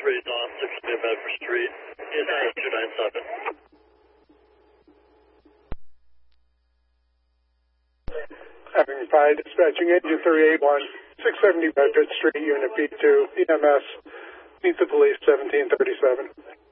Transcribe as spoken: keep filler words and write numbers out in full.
three, Dawn, six New Bedford Street, in two nine seven. Having five, dispatching engine three eight one, six seventy Bedford Street, Unit B two, E M S, meet the police, seventeen thirty-seven.